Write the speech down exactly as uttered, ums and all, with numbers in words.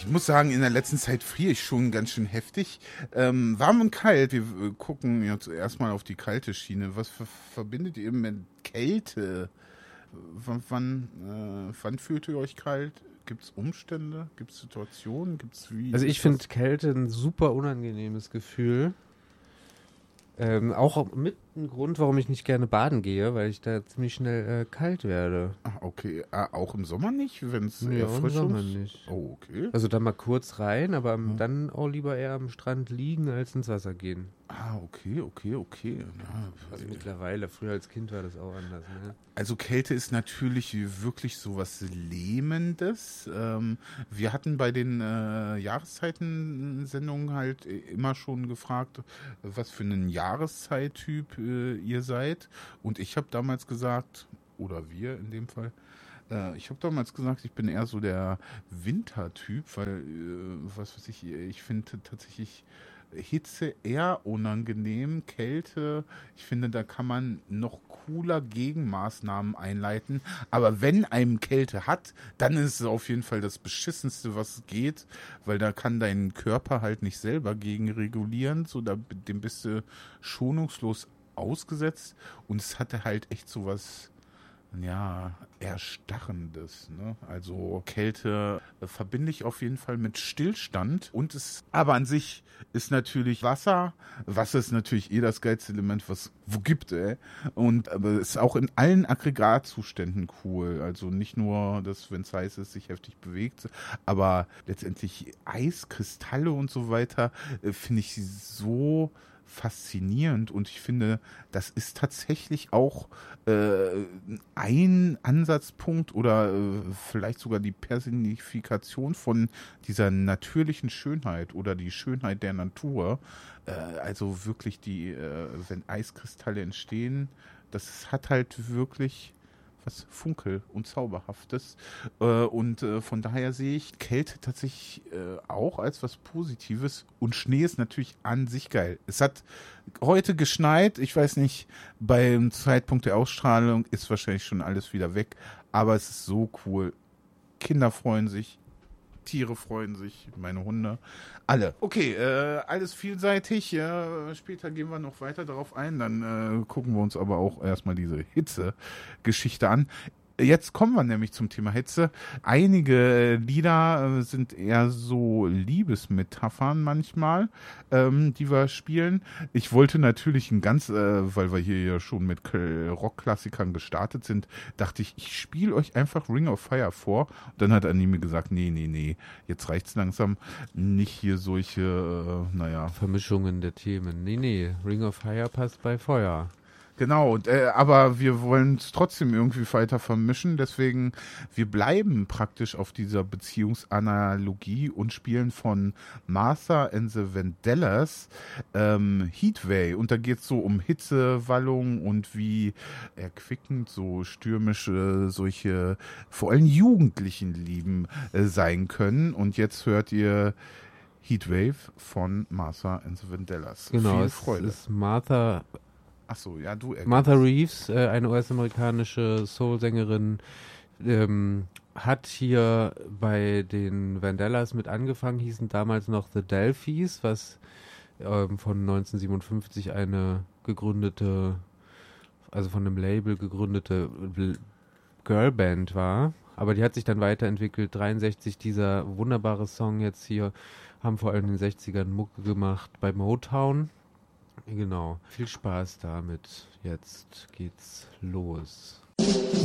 Ich muss sagen, in der letzten Zeit friere ich schon ganz schön heftig. Ähm, warm und kalt, wir äh, gucken jetzt erstmal auf die kalte Schiene. Was ver verbindet ihr mit Kälte? W wann, äh, wann fühlt ihr euch kalt? Gibt es Umstände? Gibt es Situationen? Gibt's wie? Also ich finde Kälte ein super unangenehmes Gefühl. Ähm, auch mit ein Grund, warum ich nicht gerne baden gehe, weil ich da ziemlich schnell äh, kalt werde. Ah, okay. Ah, auch im Sommer nicht, wenn es Ja, eher im frisch Sommer ist? nicht. Oh, okay. Also da mal kurz rein, aber Hm. dann auch lieber eher am Strand liegen, als ins Wasser gehen. Ah, okay, okay, okay. Ja, Also mittlerweile, früher als Kind war das auch anders. Ne? Also Kälte ist natürlich wirklich so was Lähmendes. Ähm, wir hatten bei den äh, Jahreszeiten-Sendungen halt immer schon gefragt, was für einen Jahreszeittyp äh, ihr seid. Und ich habe damals gesagt, oder wir in dem Fall, äh, ich habe damals gesagt, ich bin eher so der Wintertyp, weil, äh, was weiß ich, ich finde tatsächlich Hitze eher unangenehm, Kälte, ich finde, da kann man noch cooler Gegenmaßnahmen einleiten. Aber wenn einem Kälte hat, dann ist es auf jeden Fall das Beschissenste, was geht, weil da kann dein Körper halt nicht selber gegen regulieren, so da, dem bist du schonungslos ausgesetzt und es hatte halt echt sowas, ja, erstarrendes, ne? Also Kälte äh, verbinde ich auf jeden Fall mit Stillstand und es, aber an sich ist natürlich Wasser. Wasser ist natürlich eh das geilste Element, was wo gibt, ey. Und aber es ist auch in allen Aggregatzuständen cool. Also nicht nur, dass wenn es heiß ist, sich heftig bewegt, aber letztendlich Eiskristalle und so weiter äh, finde ich so faszinierend und ich finde, das ist tatsächlich auch äh, ein Ansatzpunkt oder äh, vielleicht sogar die Personifikation von dieser natürlichen Schönheit oder die Schönheit der Natur. Äh, also wirklich die, äh, wenn Eiskristalle entstehen, das hat halt wirklich was Funkel und Zauberhaftes. Äh, und äh, von daher sehe ich Kälte tatsächlich äh, auch als was Positives. Und Schnee ist natürlich an sich geil. Es hat heute geschneit. Ich weiß nicht, beim Zeitpunkt der Ausstrahlung ist wahrscheinlich schon alles wieder weg. Aber es ist so cool. Kinder freuen sich. Tiere freuen sich, meine Hunde, alle. Okay, äh, alles vielseitig. Äh, später gehen wir noch weiter darauf ein. Dann äh, gucken wir uns aber auch erstmal diese Hitze-Geschichte an. Jetzt kommen wir nämlich zum Thema Hitze. Einige Lieder äh, sind eher so Liebesmetaphern manchmal, ähm, die wir spielen. Ich wollte natürlich ein ganz, äh, weil wir hier ja schon mit Rockklassikern gestartet sind, dachte ich, ich spiele euch einfach Ring of Fire vor. Und dann hat Anime gesagt, nee, nee, nee, jetzt reicht's langsam. Nicht hier solche, äh, naja. Vermischungen der Themen. Nee, nee, Ring of Fire passt bei Feuer. Genau, und, äh, aber wir wollen es trotzdem irgendwie weiter vermischen, deswegen, wir bleiben praktisch auf dieser Beziehungsanalogie und spielen von Martha and the Vandellas ähm, Heatwave. Und da geht es so um Hitzewallung und wie erquickend so stürmische solche, vor allem jugendlichen Lieben äh, sein können. Und jetzt hört ihr Heatwave von Martha and the Vandellas. Genau, Viel es Freude. ist Martha... Ach so, ja, du erkennst. Martha Reeves, äh, eine U S-amerikanische Soul-Sängerin, ähm, hat hier bei den Vandellas mit angefangen, hießen damals noch The Delphis, was ähm, von neunzehnhundertsiebenundfünfzig eine gegründete, also von einem Label gegründete Girlband war. Aber die hat sich dann weiterentwickelt. dreiundsechzig dieser wunderbare Song jetzt hier, haben vor allem in den sechzigern Mucke gemacht bei Motown. Genau. Viel Spaß damit. Jetzt geht's los.